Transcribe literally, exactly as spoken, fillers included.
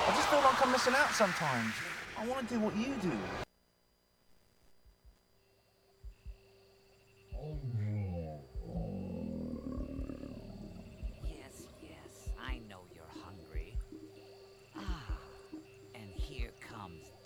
I just feel like I'm missing out sometimes. I want to do what you do. Oh,